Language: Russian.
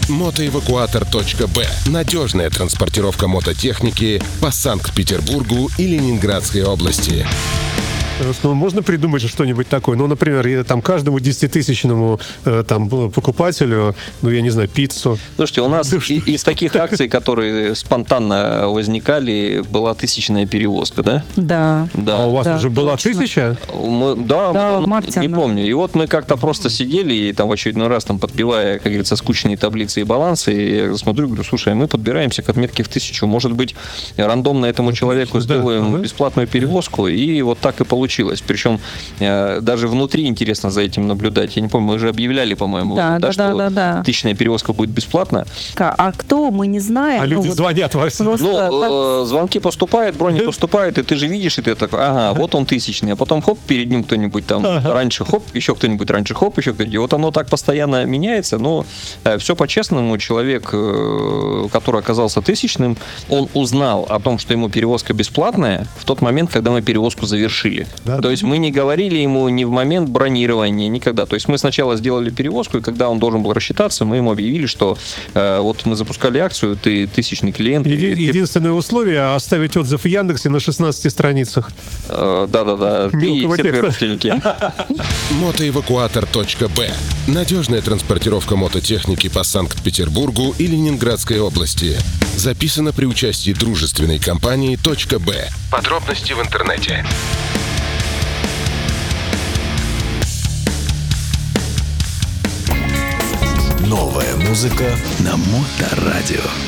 Мотоэвакуатор.б. Надежная транспортировка мототехники по Санкт-Петербургу и Ленинградской области. Ну, можно придумать что-нибудь такое? Ну, например, там каждому 10-тысячному там покупателю, ну, я не знаю, пиццу. Слушайте, у нас из таких акций, которые спонтанно возникали, была 1000-я перевозка, да? Да. А у вас уже была 1000? Да, в марте не она. помню. И вот мы как-то просто сидели и там в очередной раз там подбивая, как говорится, скучные таблицы и балансы, и я смотрю, говорю, слушай, мы подбираемся к отметке в 1000. Может быть, рандомно этому человеку сделаем бесплатную перевозку, и вот так и получилось. Причем даже внутри интересно за этим наблюдать. Я не помню, мы же объявляли, по-моему, что 1000-я перевозка будет бесплатна. А кто, мы не знаем. А люди звонят вас. Звонки поступают, брони поступают, и ты же видишь, и ты такой, ага, вот он 1000-й, а потом хоп, перед ним кто-нибудь там раньше, хоп, еще кто-нибудь раньше, хоп, еще кто-нибудь. И вот оно так постоянно меняется, но все по-честному. Человек, который оказался 1000-м, он узнал о том, что ему перевозка бесплатная в тот момент, когда мы перевозку завершили. Да. То есть мы не говорили ему ни в момент бронирования, никогда. То есть мы сначала сделали перевозку, и когда он должен был рассчитаться, мы ему объявили, что вот мы запускали акцию, ты 1000-й клиент. Единственное условие — оставить отзыв в Яндексе на 16 страницах. Да-да-да. И все родственники. Мотоэвакуатор.б. Надежная транспортировка мототехники по Санкт-Петербургу и Ленинградской области. Записано при участии дружественной компании .б. Подробности в интернете. Новая музыка на Моторадио.